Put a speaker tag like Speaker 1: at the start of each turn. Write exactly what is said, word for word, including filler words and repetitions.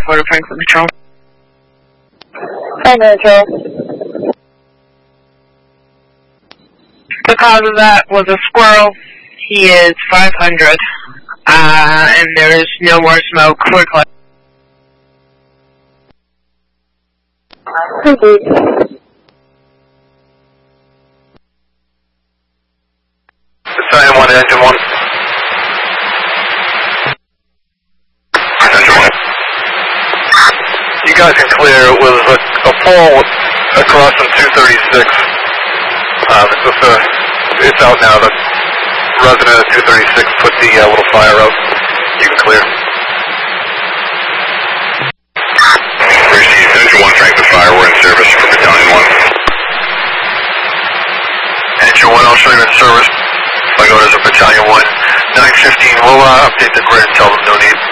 Speaker 1: four to Franklin Control.
Speaker 2: Franklin Control.
Speaker 1: The cause of that was a squirrel. He is five hundred, uh, and there is no more smoke. We're close.
Speaker 2: Thank you.
Speaker 3: Battalion one, engine one. Engine one. You guys can clear. It was a, a fall across from two thirty-six. Um, it's, just a, it's out now. The resident of two thirty-six put the uh, little fire out. You can clear. Received engine one, Franklin Fire. We're in service for Battalion one. Engine one, I'll show you in service. I go as a Battalion one, nine fifteen. We'll uh, update the grid and tell them no need.